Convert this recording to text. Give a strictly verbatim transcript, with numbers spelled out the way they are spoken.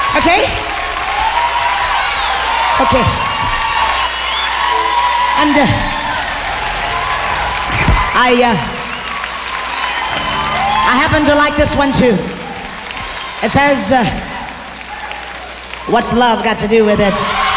Okay? Okay. And uh, I, uh, I happen to like this one too. It says, uh, what's love got to do with it?